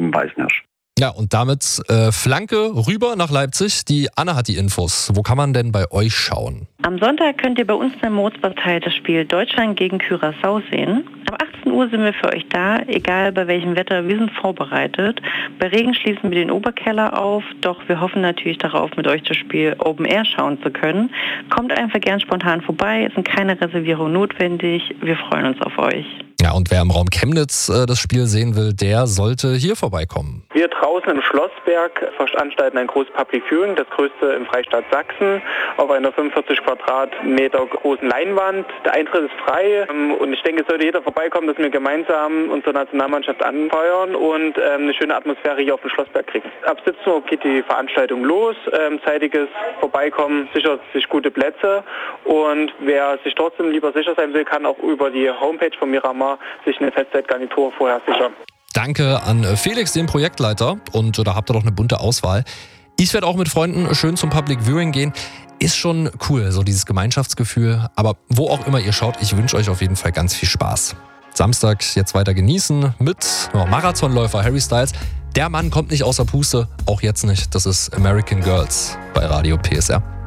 am Weißenhirsch. Ja, und damit Flanke rüber nach Leipzig. Die Anna hat die Infos. Wo kann man denn bei euch schauen? Am Sonntag könnt ihr bei uns in der Mozpartei das Spiel Deutschland gegen Curaçao sehen. Ab 18 Uhr sind wir für euch da, egal bei welchem Wetter. Wir sind vorbereitet. Bei Regen schließen wir den Oberkeller auf, doch wir hoffen natürlich darauf, mit euch das Spiel Open Air schauen zu können. Kommt einfach gern spontan vorbei, es sind keine Reservierungen notwendig. Wir freuen uns auf euch. Ja, und wer im Raum Chemnitz das Spiel sehen will, der sollte hier vorbeikommen. Wir draußen im Schlossberg veranstalten ein großes Public Viewing, das größte im Freistaat Sachsen, auf einer 45 Quadratmeter großen Leinwand. Der Eintritt ist frei und ich denke, es sollte jeder vorbeikommen, dass wir gemeinsam unsere Nationalmannschaft anfeuern und eine schöne Atmosphäre hier auf dem Schlossberg kriegen. Ab 17 Uhr geht die Veranstaltung los, zeitiges Vorbeikommen sichert sich gute Plätze und wer sich trotzdem lieber sicher sein will, kann auch über die Homepage von Miramar sich eine Festzeitgarnitur vorher sichern. Danke an Felix, den Projektleiter. Und da habt ihr doch eine bunte Auswahl. Ich werde auch mit Freunden schön zum Public Viewing gehen. Ist schon cool, so dieses Gemeinschaftsgefühl. Aber wo auch immer ihr schaut, ich wünsche euch auf jeden Fall ganz viel Spaß. Samstag jetzt weiter genießen mit Marathonläufer Harry Styles. Der Mann kommt nicht außer Puste, auch jetzt nicht. Das ist American Girls bei Radio PSR.